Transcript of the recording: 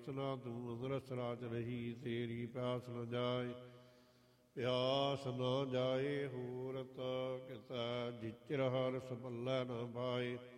ਰਸਨਾ ਤੂੰ ਅੰਗਰਸ ਰਾਜ ਰਹੀ, ਤੇਰੀ ਪਿਆਸ ਨ ਜਾਏ ਪਿਆਸ ਨ ਜਾਏ। ਹੂਰਤ ਕਿਤੈ ਜਿਚਰ ਹਰ ਸਬੱਲੇ ਨ ਪਾਏ,